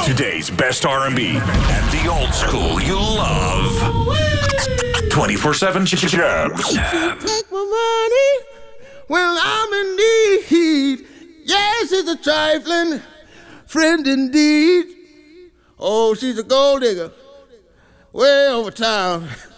Today's best R&B and the old school you love. 24/7 Jams. Take my money when I'm in need. Yes, it's a trifling friend indeed. Oh, she's a gold digger way over town.